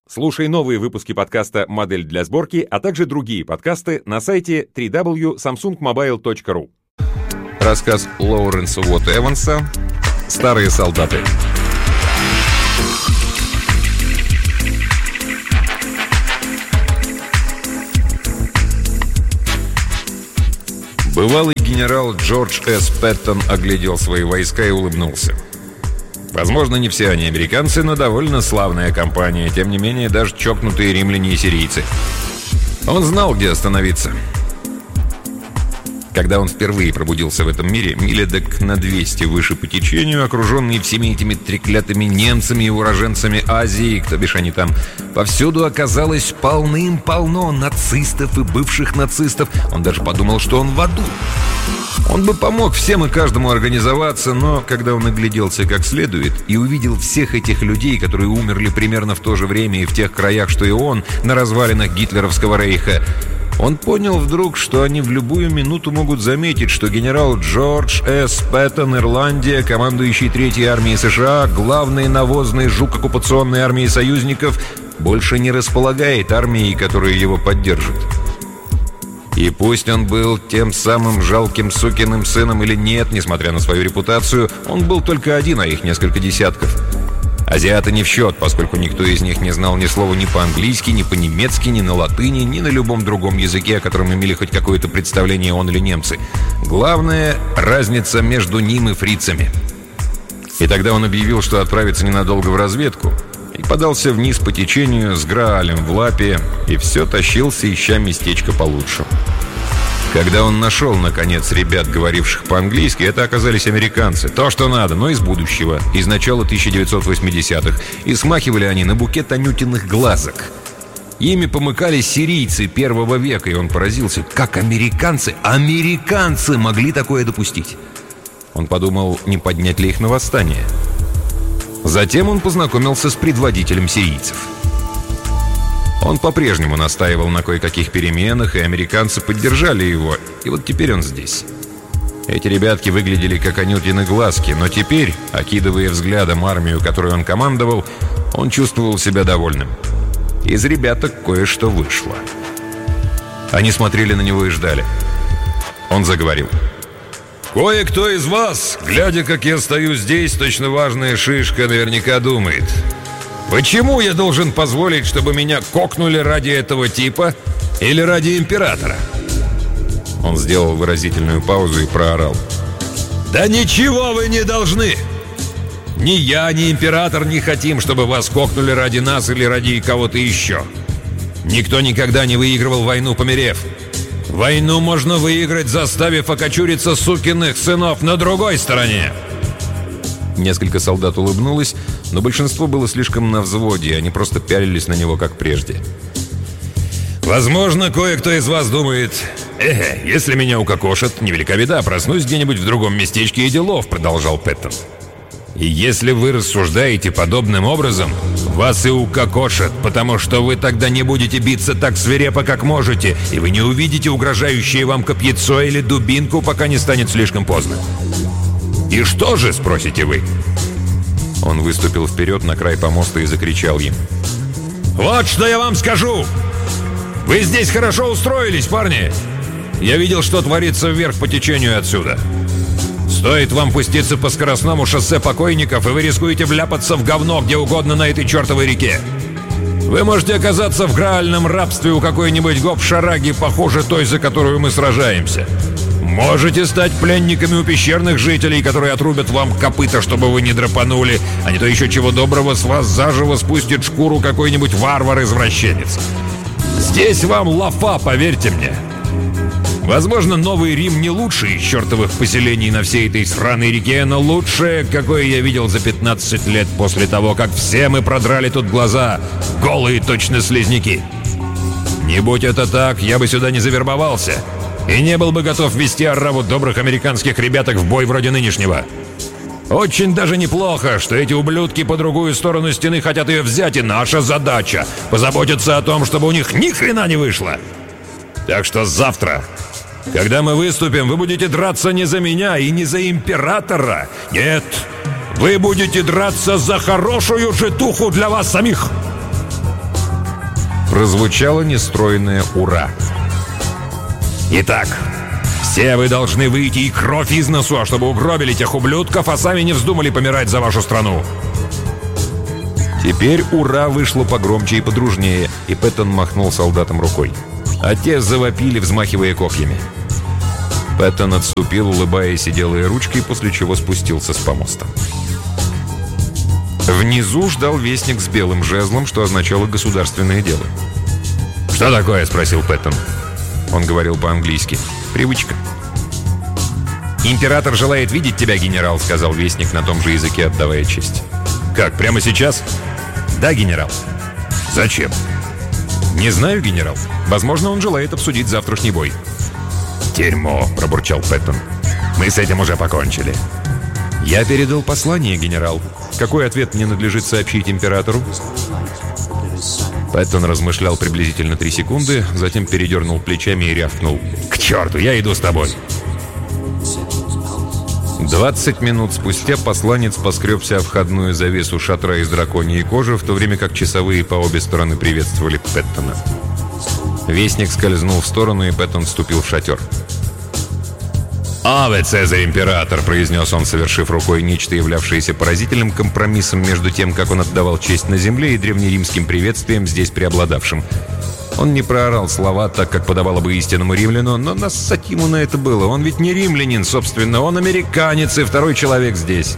Слушай новые выпуски подкаста «Модель для сборки», а также другие подкасты на сайте www.samsungmobile.ru. Рассказ Лоуренса Уотта Эванса «Старые солдаты». Бывалый генерал Джордж С. Пэттон оглядел свои войска и улыбнулся. Возможно, не все они американцы, но довольно славная компания. Тем не менее, даже чокнутые римляне и сирийцы. Он знал, где остановиться. Когда он впервые пробудился в этом мире, мили эдак на 200 выше по течению, окруженный всеми этими треклятыми немцами и уроженцами Азии, кто бишь они там, повсюду оказалось полным-полно нацистов и бывших нацистов. Он даже подумал, что он в аду. Он бы помог всем и каждому организоваться, но когда он огляделся как следует и увидел всех этих людей, которые умерли примерно в то же время и в тех краях, что и он, на развалинах гитлеровского рейха, он понял вдруг, что они в любую минуту могут заметить, что генерал Джордж С. Пэттон, Ирландия, командующий Третьей армией США, главный навозный жук оккупационной армии союзников, больше не располагает армией, которая его поддержит. И пусть он был тем самым жалким сукиным сыном или нет, несмотря на свою репутацию, он был только один, а их несколько десятков. Азиаты не в счет, поскольку никто из них не знал ни слова ни по-английски, ни по-немецки, ни на латыни, ни на любом другом языке, о котором имели хоть какое-то представление он или немцы. Главное — разница между ним и фрицами. И тогда он объявил, что отправится ненадолго в разведку, и подался вниз по течению с Граалем в лапе, и все тащился, ища местечко получше. Когда он нашел, наконец, ребят, говоривших по-английски, это оказались американцы. То, что надо, но из будущего, из начала 1980-х. И смахивали они на букет анютиных глазок. Ими помыкали сирийцы первого века, и он поразился, как американцы могли такое допустить. Он подумал, не поднять ли их на восстание. Затем он познакомился с предводителем сирийцев. Он по-прежнему настаивал на кое-каких переменах, и американцы поддержали его, и вот теперь он здесь. Эти ребятки выглядели как анютины глазки, но теперь, окидывая взглядом армию, которой он командовал, он чувствовал себя довольным. Из ребяток кое-что вышло. Они смотрели на него и ждали. Он заговорил. «Кое-кто из вас, глядя, как я стою здесь, точно важная шишка, наверняка думает: почему я должен позволить, чтобы меня кокнули ради этого типа или ради императора?» Он сделал выразительную паузу и проорал: «Да ничего вы не должны! Ни я, ни император не хотим, чтобы вас кокнули ради нас или ради кого-то еще. Никто никогда не выигрывал войну, померев. Войну можно выиграть, заставив окочуриться сукиных сынов на другой стороне!» Несколько солдат улыбнулось, но большинство было слишком на взводе, и они просто пялились на него, как прежде. «Возможно, кое-кто из вас думает: если меня укокошат, невелика беда, проснусь где-нибудь в другом местечке и делов», — продолжал Пэттон. «И если вы рассуждаете подобным образом, вас и укокошат, потому что вы тогда не будете биться так свирепо, как можете, и вы не увидите угрожающее вам копьецо или дубинку, пока не станет слишком поздно. И что же, спросите вы?» Он выступил вперед на край помоста и закричал им: «Вот что я вам скажу! Вы здесь хорошо устроились, парни! Я видел, что творится вверх по течению отсюда. Стоит вам пуститься по скоростному шоссе покойников, и вы рискуете вляпаться в говно где угодно на этой чертовой реке. Вы можете оказаться в граальном рабстве у какой-нибудь гоп-шараги, похуже той, за которую мы сражаемся. Можете стать пленниками у пещерных жителей, которые отрубят вам копыта, чтобы вы не драпанули, а не то еще чего доброго с вас заживо спустит шкуру какой-нибудь варвар-извращенец. Здесь вам лафа, поверьте мне. Возможно, Новый Рим не лучший из чертовых поселений на всей этой сраной реке, но лучшее, какое я видел за 15 лет после того, как все мы продрали тут глаза, голые точно слизняки. Не будь это так, я бы сюда не завербовался и не был бы готов вести ораву добрых американских ребяток в бой вроде нынешнего. Очень даже неплохо, что эти ублюдки по другую сторону стены хотят ее взять, и наша задача — позаботиться о том, чтобы у них ни хрена не вышло. Так что завтра, когда мы выступим, вы будете драться не за меня и не за императора. Нет, вы будете драться за хорошую житуху для вас самих. Прозвучало нестройное «Ура!». «Итак, все вы должны выйти и кровь из носу, чтобы угробили тех ублюдков, а сами не вздумали помирать за вашу страну!» Теперь «Ура!» вышло погромче и подружнее, и Пэттон махнул солдатам рукой. А те завопили, взмахивая копьями. Пэттон отступил, улыбаясь и делая ручкой, после чего спустился с помоста. Внизу ждал вестник с белым жезлом, что означало «государственное дело». «Что такое?» — спросил Пэттон. Он говорил по-английски. «Привычка». «Император желает видеть тебя, генерал», — сказал вестник на том же языке, отдавая честь. «Как, прямо сейчас?» «Да, генерал». «Зачем?» «Не знаю, генерал. Возможно, он желает обсудить завтрашний бой». «Дерьмо», — пробурчал Пэттон. «Мы с этим уже покончили». «Я передал послание, генерал. Какой ответ мне надлежит сообщить императору?» Пэттон размышлял приблизительно 3 секунды, затем передернул плечами и рявкнул: «К черту, я иду с тобой!» 20 минут спустя посланец поскребся о входную завесу шатра из драконьей кожи, в то время как часовые по обе стороны приветствовали Пэттона. Вестник скользнул в сторону, и Пэттон вступил в шатер. «Аве, Цезарь Император!» — произнес он, совершив рукой нечто, являвшееся поразительным компромиссом между тем, как он отдавал честь на земле, и древнеримским приветствием, здесь преобладавшим. Он не проорал слова так, как подавало бы истинному римляну, но нассать ему на это было. Он ведь не римлянин, собственно, он американец и второй человек здесь.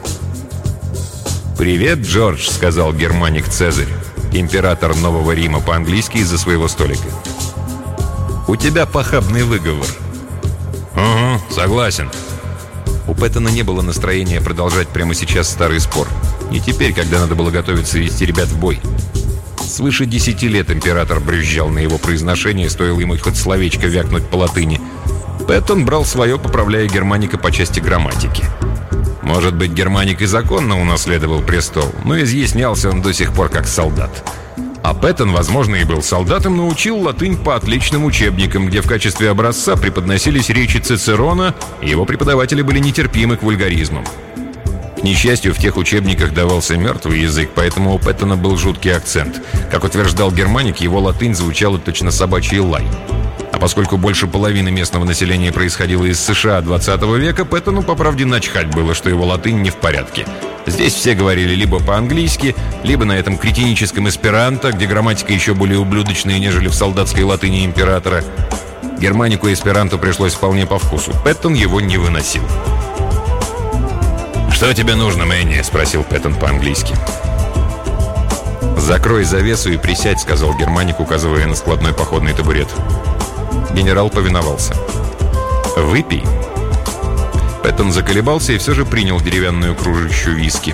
«Привет, Джордж», — сказал германик Цезарь, император Нового Рима, по-английски из-за своего столика. «У тебя похабный выговор». «Угу, согласен». У Пэттона не было настроения продолжать прямо сейчас старый спор. Не теперь, когда надо было готовиться вести ребят в бой. Свыше 10 лет император брюзжал на его произношение, стоило ему хоть словечко вякнуть по латыни. Пэттон брал свое, поправляя германика по части грамматики. Может быть, германик и законно унаследовал престол, но изъяснялся он до сих пор как солдат. А Пэттон, возможно, и был солдатом, но учил латынь по отличным учебникам, где в качестве образца преподносились речи Цицерона, и его преподаватели были нетерпимы к вульгаризмам. К несчастью, в тех учебниках давался мертвый язык, поэтому у Пэттона был жуткий акцент. Как утверждал германик, его латынь звучала точно собачий лай. А поскольку больше половины местного населения происходило из США 20 века, Пэттону, по правде, начхать было, что его латынь не в порядке. Здесь все говорили либо по-английски, либо на этом кретиническом эсперанто, где грамматика еще более ублюдочная, нежели в солдатской латыни императора. Германику эсперанто пришлось вполне по вкусу. Пэттон его не выносил. «Что тебе нужно, Мэнни?» — спросил Пэттон по-английски. «Закрой завесу и присядь», — сказал германик, указывая на складной походный табурет. Генерал повиновался. «Выпей». Пэттон заколебался и все же принял деревянную кружищу виски.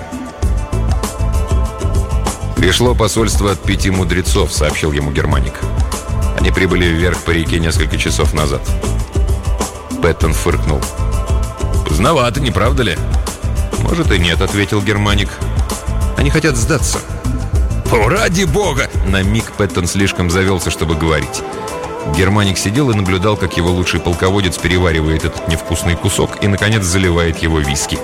«Пришло посольство от 5 мудрецов», — сообщил ему германик. «Они прибыли вверх по реке несколько часов назад». Пэттон фыркнул. «Поздновато, не правда ли?» «Может и нет», — ответил германик. «Они хотят сдаться». «О, ради бога!» На миг Пэттон слишком завелся, чтобы говорить. Германик сидел и наблюдал, как его лучший полководец переваривает этот невкусный кусок и, наконец, заливает его виски.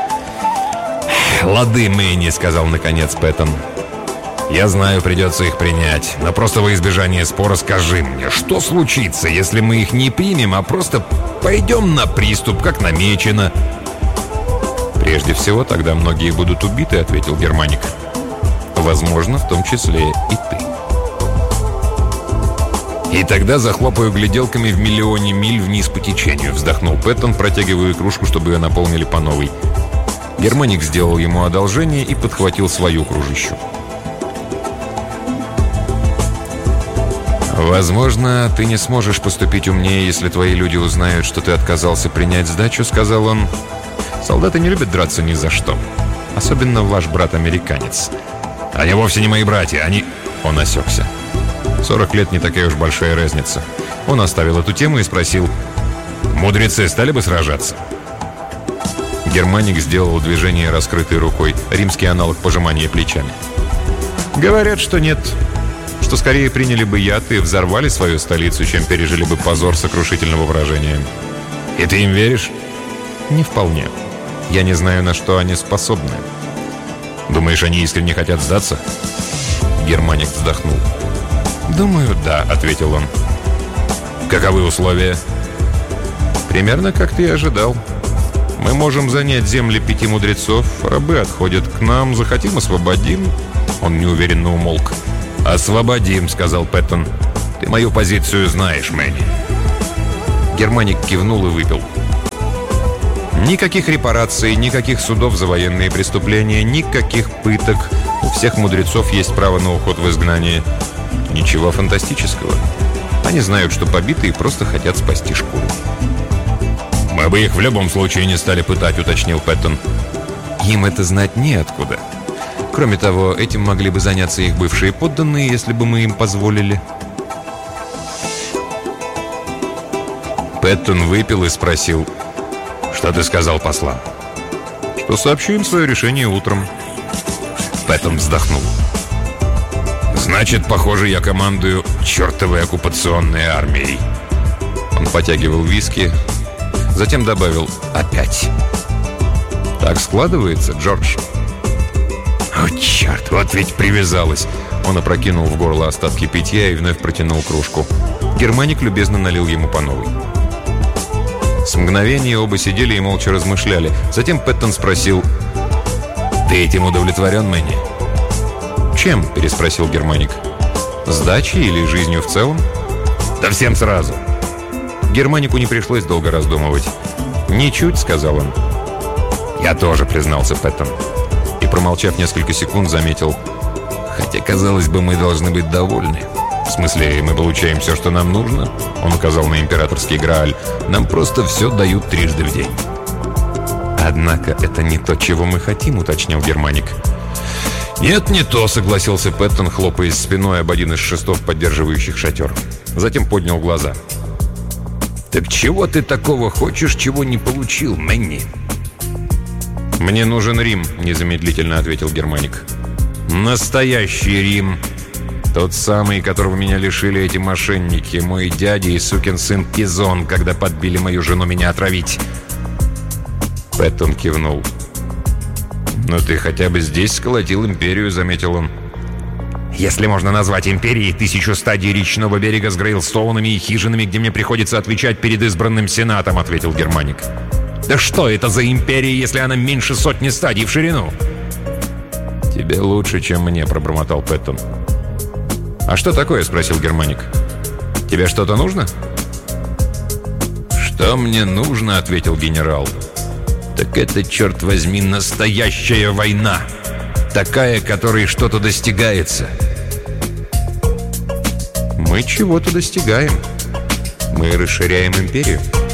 «Лады, Мэнни», — сказал, наконец, Пэттон. «Я знаю, придется их принять, но просто во избежание спора скажи мне, что случится, если мы их не примем, а просто пойдем на приступ, как намечено?» «Прежде всего, тогда многие будут убиты», — ответил германик. «Возможно, в том числе и ты». «И тогда захлопаю гляделками в миллионе миль вниз по течению», — вздохнул Пэттон, протягивая кружку, чтобы ее наполнили по новой. Германик сделал ему одолжение и подхватил свою кружищу. «Возможно, ты не сможешь поступить умнее, если твои люди узнают, что ты отказался принять сдачу», — сказал он. «Солдаты не любят драться ни за что. Особенно ваш брат-американец». «Они вовсе не мои братья, они...» Он осекся. 40 лет не такая уж большая разница. Он оставил эту тему и спросил: «Мудрецы стали бы сражаться?» Германик сделал движение раскрытой рукой, римский аналог пожимания плечами. «Говорят, что нет. Что скорее приняли бы яд и взорвали свою столицу, чем пережили бы позор сокрушительного поражения». «И ты им веришь?» «Не вполне. Я не знаю, на что они способны». «Думаешь, они искренне хотят сдаться?» Германик вздохнул. «Думаю, да», — ответил он. «Каковы условия?» «Примерно как ты и ожидал. Мы можем занять земли 5 мудрецов, рабы отходят к нам, захотим — освободим». Он неуверенно умолк. «Освободим», — сказал Пэттон. «Ты мою позицию знаешь, Мэнни». Германик кивнул и выпил. Никаких репараций, никаких судов за военные преступления, никаких пыток. У всех мудрецов есть право на уход в изгнание. Ничего фантастического. Они знают, что побитые просто хотят спасти шкуру. «Мы бы их в любом случае не стали пытать», — уточнил Пэттон. «Им это знать неоткуда. Кроме того, этим могли бы заняться их бывшие подданные, если бы мы им позволили». Пэттон выпил и спросил: «Что ты сказал послам?» «Что сообщу им свое решение утром». Пэттон вздохнул. «Значит, похоже, я командую чертовой оккупационной армией». Он потягивал виски, затем добавил: «Опять». «Так складывается, Джордж». «О, черт, вот ведь привязалась». Он опрокинул в горло остатки питья и вновь протянул кружку. Германик любезно налил ему по новой. С мгновения оба сидели и молча размышляли. Затем Пэттон спросил: «Ты этим удовлетворен, Мэнни?» «Чем?» – переспросил Германик. «Сдачей или жизнью в целом?» «Да всем сразу». Германику не пришлось долго раздумывать. «Ничуть», – сказал он. «Я тоже», – признался Пэттон. И, промолчав несколько секунд, заметил: «Хотя, казалось бы, мы должны быть довольны. В смысле, мы получаем все, что нам нужно». Он указал на императорский Грааль. «Нам просто все дают трижды в день». «Однако это не то, чего мы хотим», — уточнил Германик. «Нет, не то», — согласился Пэттон, хлопаясь спиной об один из шестов, поддерживающих шатер. Затем поднял глаза. «Так чего ты такого хочешь, чего не получил, Мэнни?» «Мне нужен Рим», — незамедлительно ответил Германик. «Настоящий Рим. Тот самый, которого меня лишили эти мошенники, мой дядя и сукин сын Пизон, когда подбили мою жену меня отравить». Пэттон кивнул. «Но ты хотя бы здесь сколотил империю», — заметил он. «Если можно назвать империей 1000 стадий речного берега с грейлстоунами и хижинами, где мне приходится отвечать перед избранным сенатом», — ответил Германик. «Да что это за империя, если она меньше 100 стадий в ширину?» «Тебе лучше, чем мне», — пробормотал Пэттон. «А что такое?» — спросил Германик. «Тебе что-то нужно?» «Что мне нужно?» — ответил генерал. «Так это, черт возьми, настоящая война. Такая, которой что-то достигается». «Мы чего-то достигаем. Мы расширяем империю».